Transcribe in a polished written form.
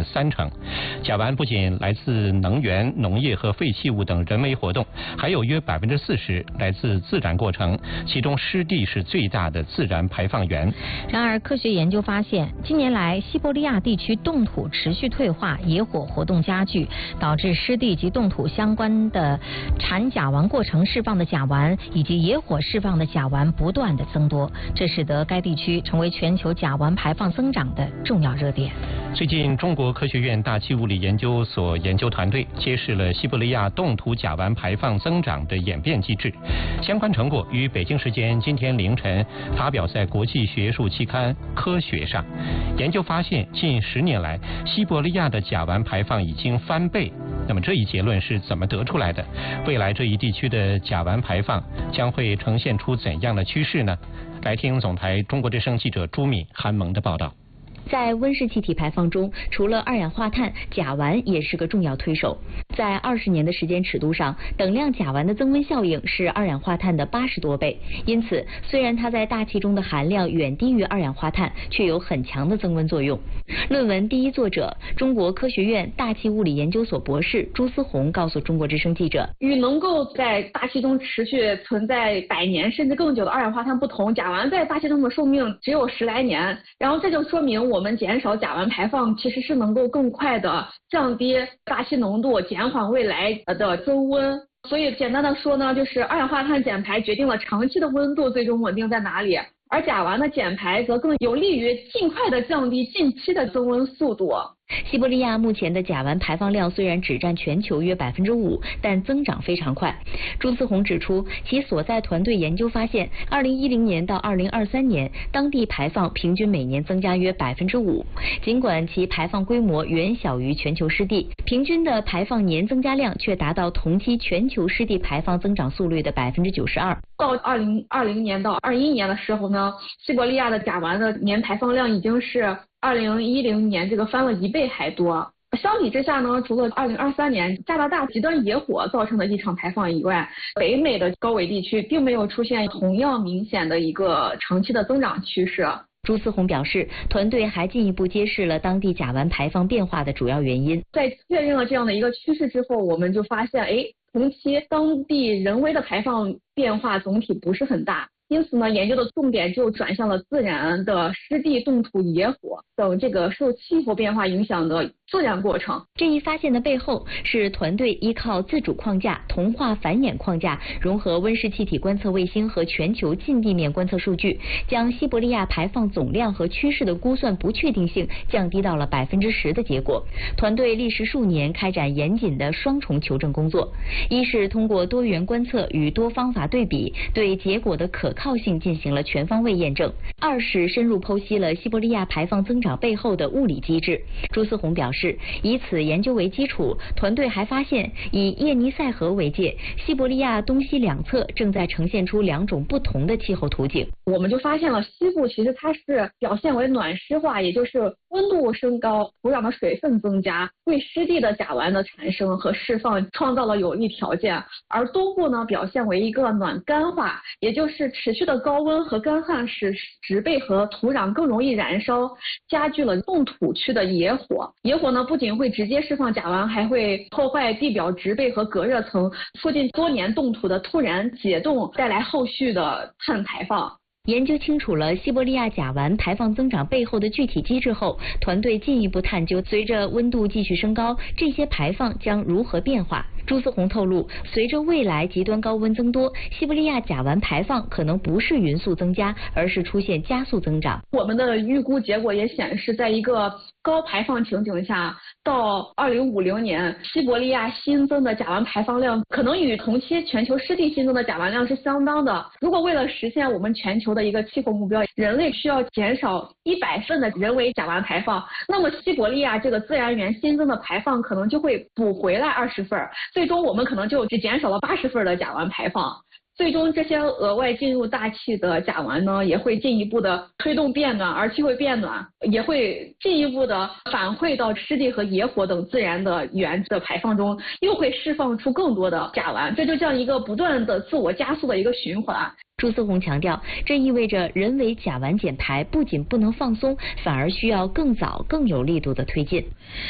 的30%。甲烷不仅来自能源、农业和废弃物等人为活动，还有约40%来自自然过程，其中湿地是最大的自然排放源。 然而，科学研究发现，近年来西伯利亚地区冻土持续退化，野火活动加剧，导致湿地及冻土相关的产甲烷过程释放的甲烷以及野火释放的甲烷不断的增多，这使得该地区成为全球甲烷排放增长的重要热点。 最近，中国科学院大气物理研究所研究团队揭示了西伯利亚冻土甲烷排放增长的演变机制，相关成果于北京时间今天凌晨发表在国际学术期刊《科学》上。研究发现，近10年来，西伯利亚的甲烷排放已经翻倍。那么这一结论是怎么得出来的？未来这一地区的甲烷排放将会呈现出怎样的趋势呢？来听总台中国之声记者朱敏、韩萌的报道。 在温室气体排放中，除了二氧化碳，甲烷也是个重要推手。在20年的时间尺度上，等量甲烷的增温效应是二氧化碳的80多倍。因此，虽然它在大气中的含量远低于二氧化碳，却有很强的增温作用。论文第一作者，中国科学院大气物理研究所博士朱思宏告诉中国之声记者， 与能够在大气中持续存在100年甚至更久的二氧化碳不同，甲烷在大气中的寿命只有10来年。然后这就说明我们减少甲烷排放其实是能够更快的降低大气浓度，减缓未来的增温。所以简单的说呢，就是二氧化碳减排决定了长期的温度最终稳定在哪里，而甲烷的减排则更有利于尽快的降低近期的增温速度。 西伯利亚目前的甲烷排放量虽然只占全球约5%，但增长非常快。朱思宏指出，其所在团队研究发现，2010年到2023年，当地排放平均每年增加约5%。尽管其排放规模远小于全球湿地，平均的排放年增加量却达到同期全球湿地排放增长速率的92%。 到2020年到21年的时候呢，西伯利亚的甲烷的年排放量已经是2010年这个翻了1倍还多。相比之下呢，除了2023年加拿大极端野火造成的异常排放以外，北美的高纬地区并没有出现同样明显的一个长期的增长趋势。 朱思宏表示，团队还进一步揭示了当地甲烷排放变化的主要原因。 在确认了这样的一个趋势之后，我们就发现，同期当地人为的排放变化总体不是很大。因此呢，研究的重点就转向了自然的湿地冻土野火等这个受气候变化影响的自然过程。 这一发现的背后是团队依靠自主框架、同化繁衍框架，融合温室气体观测卫星和全球近地面观测数据，将西伯利亚排放总量和趋势的估算不确定性降低到了10%的结果。团队历时数年开展严谨的双重求证工作，一是通过多元观测与多方法对比，对结果的可靠性进行了全方位验证；二是深入剖析了西伯利亚排放增长背后的物理机制。朱思宏表示，以此研究为基础，团队还发现，以叶尼塞河为界，西伯利亚东西两侧正在呈现出2种不同的气候图景。 我们就发现了西部其实它是表现为暖湿化，也就是温度升高，土壤的水分增加，为湿地的甲烷的产生和释放创造了有利条件；而东部呢，表现为一个暖干化，也就是持续的高温和干旱使植被和土壤更容易燃烧，加剧了冻土区的野火。野火呢，不仅会直接释放甲烷，还会破坏地表植被和隔热层，附近多年冻土的突然解冻，带来后续的碳排放。 研究清楚了西伯利亚甲烷排放增长背后的具体机制后，团队进一步探究，随着温度继续升高，这些排放将如何变化。朱思宏透露，随着未来极端高温增多，西伯利亚甲烷排放可能不是匀速增加，而是出现加速增长。 我们的预估结果也显示，在一个高排放情景下，到2050年，西伯利亚新增的甲烷排放量可能与同期全球湿地新增的甲烷量是相当的。如果为了实现我们全球的一个气候目标，人类需要减少100份的人为甲烷排放，那么西伯利亚这个自然源新增的排放可能就会补回来20份，最终我们可能就只减少了80份的甲烷排放。最终这些额外进入大气的甲烷呢，也会进一步的推动变暖，而气会变暖也会进一步的反馈到湿地和野火等自然的源的排放中，又会释放出更多的甲烷，这就像一个不断的自我加速的一个循环。 朱思宏强调，这意味着人为甲烷减排不仅不能放松，反而需要更早更有力度的推进。